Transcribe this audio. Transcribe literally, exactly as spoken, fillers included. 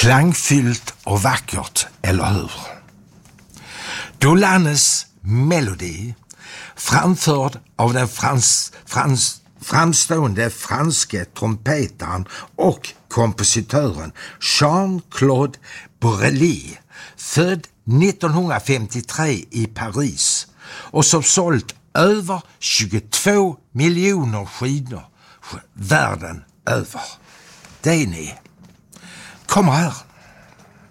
Klangfyllt och vackert, eller hur? Dolannes melodi, framförd av den frans, frans, framstående franske trumpetaren och kompositören Jean-Claude Brelly, född nittonhundrafemtiotre i Paris och som sålt över tjugotvå miljoner skivor världen över. Det är ni. Kom här.